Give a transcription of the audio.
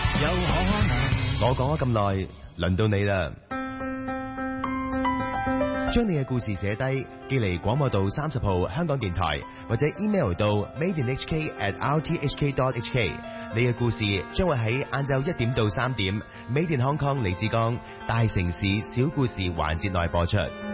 有可能。 我講咗咁耐，輪到你啦。將你嘅故事寫低，寄嚟廣播道30號香港電台，或者 email 到 madeinhk@rthk.hk。你嘅故事將會喺晏晝1點到3點，Made in Hong Kong 李志剛大城市小故事環節內播出。